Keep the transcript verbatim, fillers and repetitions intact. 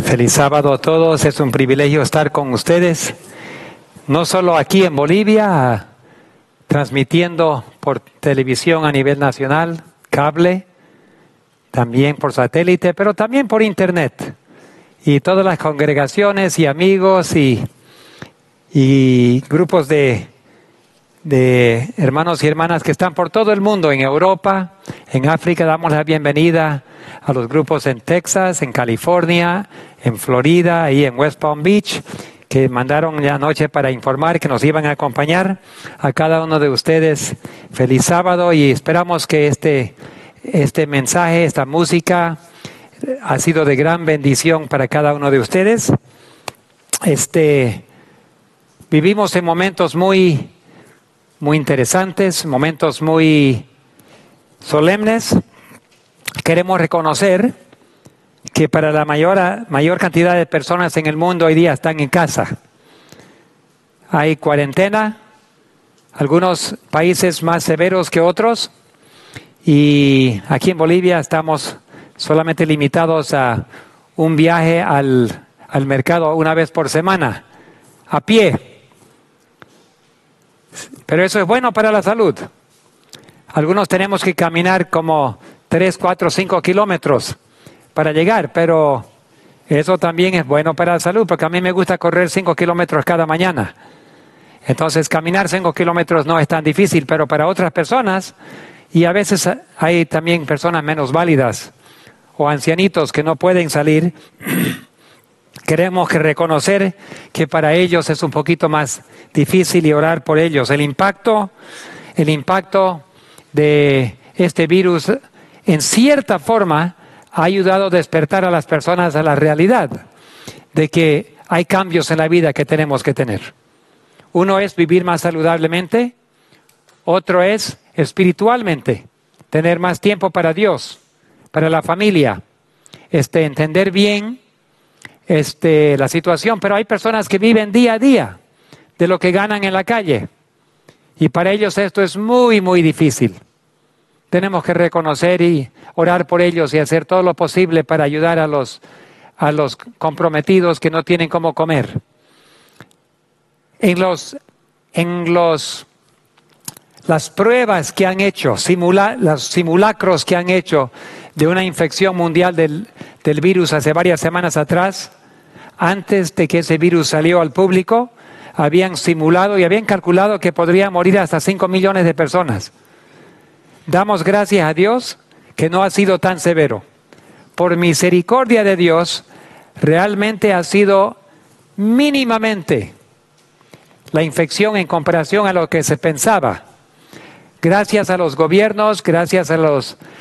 Feliz sábado a todos, es un privilegio estar con ustedes, no solo aquí en Bolivia, transmitiendo por televisión a nivel nacional, cable, también por satélite, pero también por internet. Y todas las congregaciones y amigos y, y grupos de, de hermanos y hermanas que están por todo el mundo, en Europa, en África, damos la bienvenida a los grupos en Texas, en California, en Florida y en West Palm Beach, que mandaron ya anoche para informar que nos iban a acompañar. A cada uno de ustedes, feliz sábado, y esperamos que este, este mensaje, esta música, ha sido de gran bendición para cada uno de ustedes. Este, vivimos en momentos muy, muy interesantes, momentos muy solemnes. Queremos reconocer que para la mayor, mayor cantidad de personas en el mundo hoy día están en casa. Hay cuarentena, algunos países más severos que otros, y aquí en Bolivia estamos solamente limitados a un viaje al, al mercado una vez por semana, a pie. Pero eso es bueno para la salud. Algunos tenemos que caminar como tres, cuatro, cinco kilómetros para llegar, pero eso también es bueno para la salud, porque a mí me gusta correr cinco kilómetros cada mañana. Entonces, caminar cinco kilómetros no es tan difícil, pero para otras personas, y a veces hay también personas menos válidas o ancianitos que no pueden salir, queremos que reconocer que para ellos es un poquito más difícil y orar por ellos. El impacto, el impacto de este virus, en cierta forma, ha ayudado a despertar a las personas a la realidad de que hay cambios en la vida que tenemos que tener. Uno es vivir más saludablemente, otro es espiritualmente, tener más tiempo para Dios, para la familia, este, entender bien este, la situación. Pero hay personas que viven día a día de lo que ganan en la calle, y para ellos esto es muy, muy difícil. Tenemos que reconocer y orar por ellos y hacer todo lo posible para ayudar a los, a los comprometidos que no tienen cómo comer. En los, en los, las pruebas que han hecho, simula, los simulacros que han hecho de una infección mundial del, del virus hace varias semanas atrás, antes de que ese virus salió al público, habían simulado y habían calculado que podría morir hasta cinco millones de personas. Damos gracias a Dios que no ha sido tan severo. Por misericordia de Dios, realmente ha sido mínimamente la infección en comparación a lo que se pensaba. Gracias a los gobiernos, gracias a los